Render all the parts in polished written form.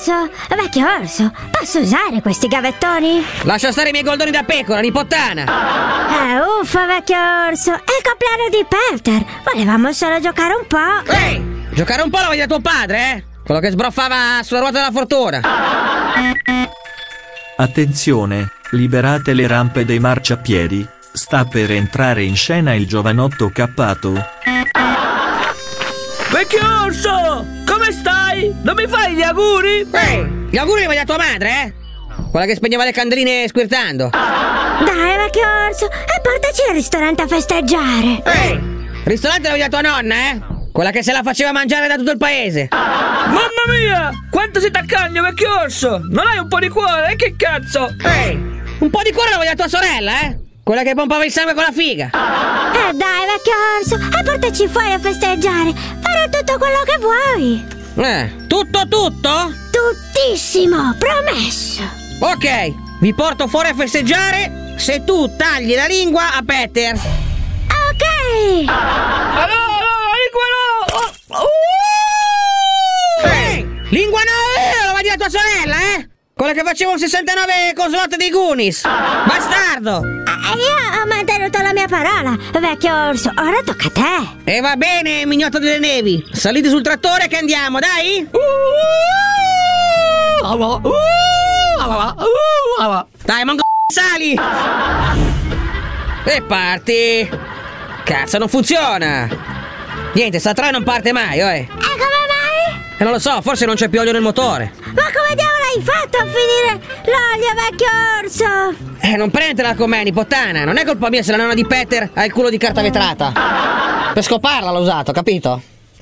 orso! Vecchio orso, posso usare questi gavettoni? Lascia stare i miei goldoni da pecora, nipottana! Uffa, vecchio orso! È il compleanno di Peter! Volevamo solo giocare un po'! Ehi! Giocare un po' lo vedi da tuo padre, eh? Quello che sbroffava sulla ruota della fortuna! Attenzione, liberate le rampe dei marciapiedi, sta per entrare in scena il giovanotto cappato. Vecchio orso! Come stai? Non mi fai gli auguri? Ehi! Gli auguri li vedi da tua madre, eh? Quella che spegneva le candeline squirtando! Dai, vecchio orso, e portaci al ristorante a festeggiare! Ehi! Ristorante lo vedi da tua nonna, eh? Quella che se la faceva mangiare da tutto il paese! Mamma mia! Quanto sei taccagno, vecchio orso! Non hai un po' di cuore? Che cazzo? Ehi! Un po' di cuore lo vedi da tua sorella, eh? Quella che pompava il sangue con la figa! Dai, vecchio orso, e portaci fuori a festeggiare! Farò tutto quello che vuoi! Tutto? Tuttissimo, promesso! Ok, vi porto fuori a festeggiare se tu tagli la lingua a Peter! Ok! Allora, lingua no! Ehi! Lingua no! Lo vedi da tua sorella, eh? Quella che faceva un 69 con slot dei Goonies! Bastardo! Io ho mantenuto la mia parola, vecchio orso, ora tocca a te! E va bene, mignotto delle nevi! Salite sul trattore che andiamo, dai! Dai, mongo sali! E parti! Cazzo, non funziona! Niente, sta 3 non parte mai, E come mai? E non lo so, forse non c'è più olio nel motore. Ma come diavolo hai fatto a finire l'olio, vecchio orso? Non prendetela con me, nipottana. Non è colpa mia se la nonna di Peter ha il culo di carta vetrata. Per scoparla l'ho usato, capito?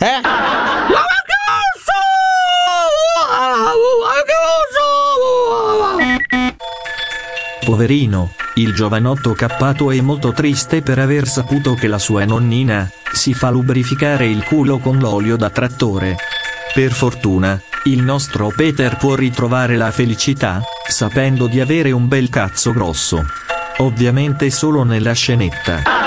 Poverino, il giovanotto cappato è molto triste per aver saputo che la sua nonnina si fa lubrificare il culo con l'olio da trattore. Per fortuna, il nostro Peter può ritrovare la felicità, sapendo di avere un bel cazzo grosso. Ovviamente solo nella scenetta.